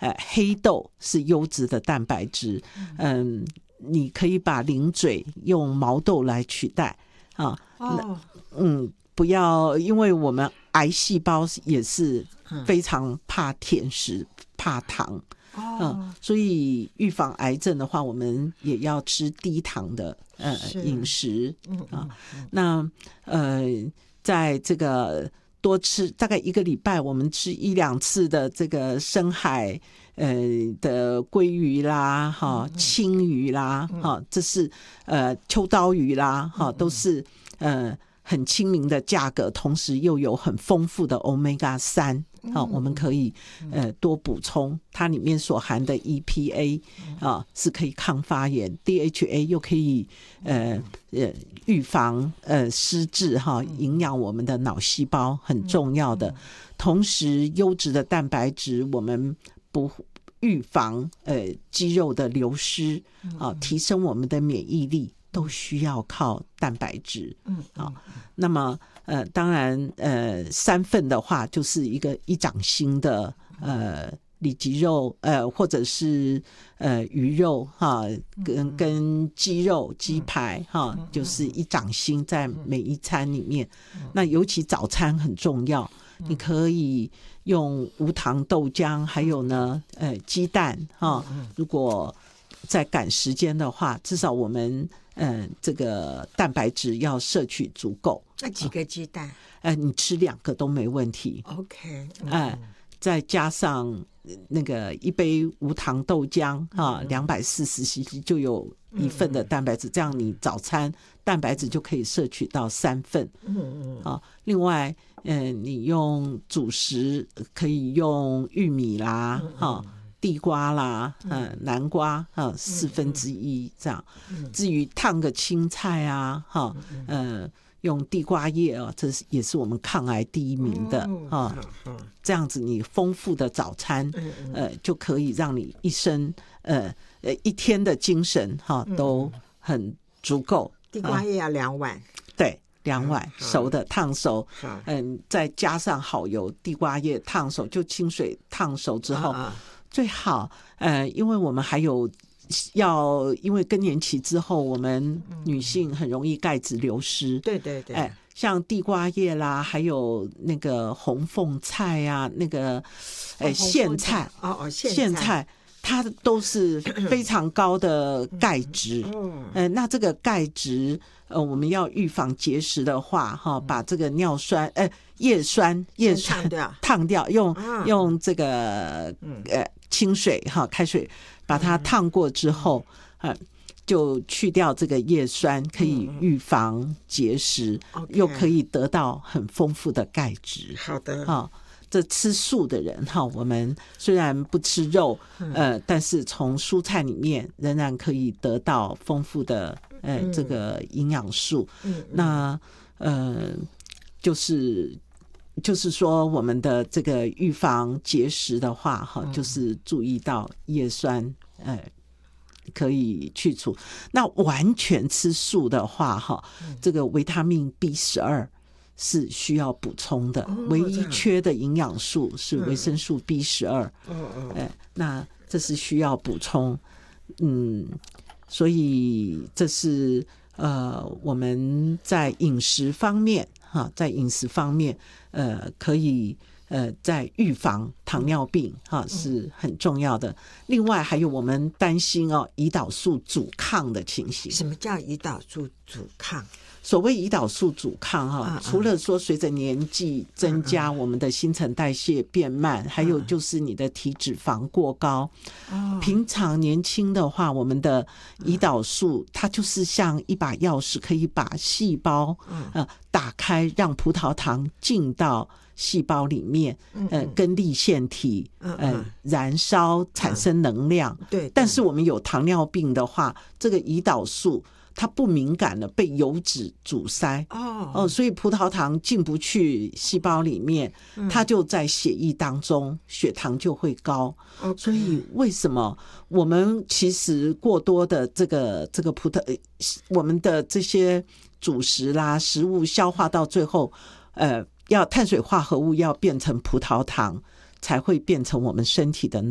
黑豆是优质的蛋白质，你可以把零嘴用毛豆来取代啊。不要，因为我们癌细胞也是非常怕甜食、怕糖。所以预防癌症的话，我们也要吃低糖的饮食啊。那在这个多吃大概1个礼拜，我们吃1-2次的这个深海的鲑鱼啦、青鱼啦、这是秋刀鱼啦、都是很亲民的价格，同时又有很丰富的 Omega 3。我们可以多补充，它里面所含的 EPA 是可以抗发炎， DHA 又可以预防失智，营养我们的脑细胞，很重要的。同时优质的蛋白质我们不预防肌肉的流失，提升我们的免疫力，都需要靠蛋白质。那么当然3份的话就是一掌心的里脊肉或者是鱼肉跟鸡肉鸡排就是1掌心在每一餐里面。那尤其早餐很重要，你可以用无糖豆浆，还有呢鸡蛋如果在赶时间的话，至少我们这个蛋白质要摄取足够。 那几个鸡蛋？ 你吃2个都没问题。 OK， 再加上那个1杯无糖豆浆240cc 就有1份的蛋白质，这样你早餐蛋白质就可以摄取到3份。另外你用主食可以用玉米啦地瓜啦南瓜1/4这样。至于烫个青菜啊用地瓜叶这也是我们抗癌第1名的这样子你丰富的早餐就可以让你一生一天的精神都很足够。 地瓜叶要2碗。 对，2碗熟的烫熟，再加上好油，地瓜叶烫熟，就清水烫熟之后最好因为我们还有因为更年期之后我们女性很容易钙质流失。 对对对， 像地瓜叶啦，还有那个红凤菜啊，那个苋菜苋菜它都是非常高的钙质。那这个钙质我们要预防结石的话把这个尿酸叶酸烫掉，用这个清水开水把它烫过之后就去掉这个叶酸，可以预防结石，又可以得到很丰富的钙质。 好的。 这吃素的人我们虽然不吃肉但是从蔬菜里面仍然可以得到丰富的这个营养素。那就是说我们的这个预防结石的话就是注意到叶酸可以去除。那完全吃素的话这个维他命 B12是需要补充的，唯一缺的营养素是维生素 B12。那这是需要补充。所以这是我们在饮食方面可以在预防糖尿病是很重要的。另外还有我们担心胰岛素阻抗的情形。 什么叫胰岛素阻抗？ 所谓胰岛素阻抗除了说随着年纪增加我们的新陈代谢变慢，还有就是你的体脂肪过高。平常年轻的话，我们的胰岛素它就是像一把钥匙，可以把细胞打开，让葡萄糖进到细胞里面跟粒线体燃烧产生能量。 对。 但是我们有糖尿病的话，这个胰岛素它不敏感了，被油脂阻塞所以葡萄糖进不去细胞里面，它就在血液当中，血糖就会高。所以为什么我们其实过多的这个我们的这些主食啦食物消化到最后要碳水化合物要变成葡萄糖才会变成我们身体的